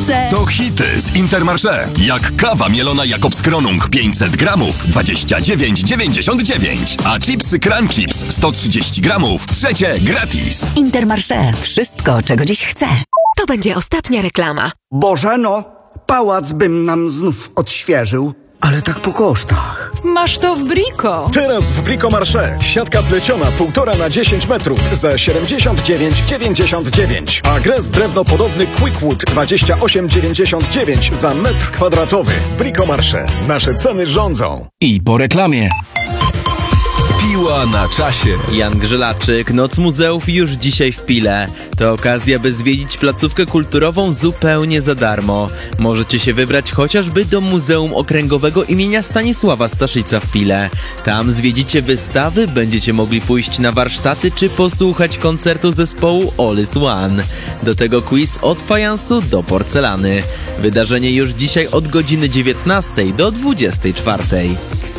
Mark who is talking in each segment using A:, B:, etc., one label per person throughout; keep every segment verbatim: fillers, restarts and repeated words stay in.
A: chcę.
B: To hity z Intermarché. Jak kawa mielona Jakobs Kronung pięćset gramów, dwadzieścia dziewięć dziewięćdziesiąt dziewięć. A chipsy Crunch Chips sto trzydzieści gramów, trzecie gratis.
A: Intermarché. Wszystko, czego dziś chcę.
C: To będzie ostatnia reklama.
D: Bożeno, pałac bym nam znów odświeżył. Ale tak po kosztach.
E: Masz to w Brico.
F: Teraz w Brico Marché. Siatka pleciona półtora na dziesięć metrów za siedemdziesiąt dziewięć dziewięćdziesiąt dziewięć. A gres drewnopodobny Quickwood dwadzieścia osiem dziewięćdziesiąt dziewięć za metr kwadratowy. Brico Marché. Nasze ceny rządzą.
G: I po reklamie.
B: Piła na czasie.
H: Jan Grzelaczyk, Noc Muzeów już dzisiaj w Pile. To okazja, by zwiedzić placówkę kulturową zupełnie za darmo. Możecie się wybrać chociażby do Muzeum Okręgowego imienia Stanisława Staszica w Pile. Tam zwiedzicie wystawy, będziecie mogli pójść na warsztaty czy posłuchać koncertu zespołu All Is One. Do tego quiz od fajansu do porcelany. Wydarzenie już dzisiaj od godziny dziewiętnastej do dwudziestej czwartej.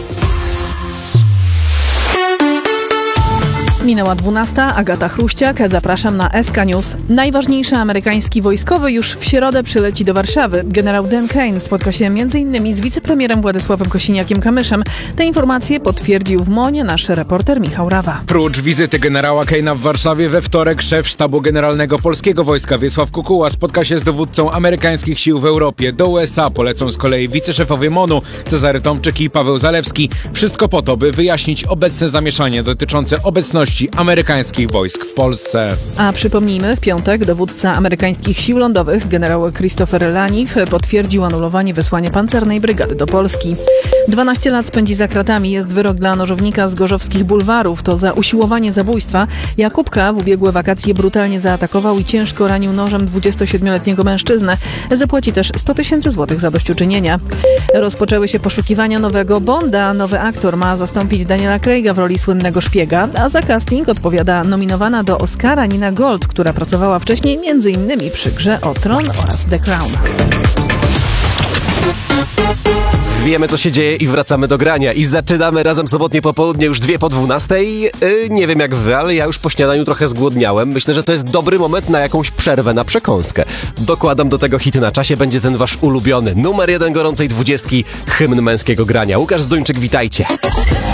E: Minęła dwunasta, Agata Chruściak, zapraszam na S K News. Najważniejszy amerykański wojskowy już w środę przyleci do Warszawy. Generał Dan Kane spotka się między innymi z wicepremierem Władysławem Kosiniakiem-Kamyszem. Te informacje potwierdził w Monie nasz reporter Michał Rawa.
I: Prócz wizyty generała Kane'a w Warszawie we wtorek szef Sztabu Generalnego Polskiego Wojska Wiesław Kukuła spotka się z dowódcą amerykańskich sił w Europie. Do U S A polecą z kolei wiceszefowie MONU Cezary Tomczyk i Paweł Zalewski. Wszystko po to, by wyjaśnić obecne zamieszanie dotyczące obecności amerykańskich wojsk w Polsce.
E: A przypomnijmy, w piątek dowódca amerykańskich sił lądowych generał Christopher Laniff potwierdził anulowanie wysłania pancernej brygady do Polski. dwanaście lat spędzi za kratami jest wyrok dla nożownika z gorzowskich bulwarów. To za usiłowanie zabójstwa. Jakub K. w ubiegłe wakacje brutalnie zaatakował i ciężko ranił nożem dwudziestosiedmioletniego mężczyznę. Zapłaci też sto tysięcy złotych zadośćuczynienia. Rozpoczęły się poszukiwania nowego Bonda. Nowy aktor ma zastąpić Daniela Craiga w roli słynnego szpiega, a za casting odpowiada nominowana do Oscara Nina Gold, która pracowała wcześniej między innymi przy Grze o Tron oraz The Crown.
J: Wiemy, co się dzieje i wracamy do grania. I zaczynamy razem sobotnie popołudnie, już dwie po dwunastej. Yy, nie wiem jak wy, ale ja już po śniadaniu trochę zgłodniałem. Myślę, że to jest dobry moment na jakąś przerwę, na przekąskę. Dokładam do tego hity na czasie, będzie ten wasz ulubiony numer jeden gorącej dwudziestki, hymn męskiego grania. Łukasz Zduńczyk, witajcie.